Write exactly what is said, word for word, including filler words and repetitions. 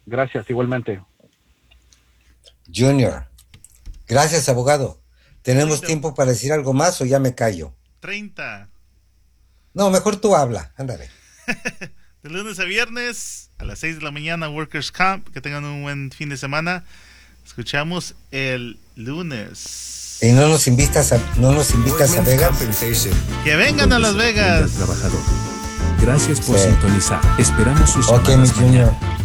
Gracias, igualmente. Junior. Gracias, abogado. ¿Tenemos tiempo para decir algo más o ya me callo? treinta. No, mejor tú habla, ándale. De lunes a viernes a las seis de la mañana, Workers Camp. Que tengan un buen fin de semana. Escuchamos el lunes. ¿Y no nos invitas a, no nos invitas a Vegas? Que vengan a Las Vegas. Trabajador. Gracias por Sí. sintonizar. Esperamos sus Ok, mi llamadas Junior. mañana.